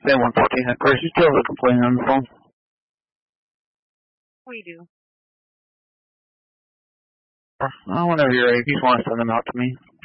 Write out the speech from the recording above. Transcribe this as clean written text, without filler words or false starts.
Bay 114 headquarters. You still looking for you on the phone? We do. Whenever you're ready, if you just want to send them out to me.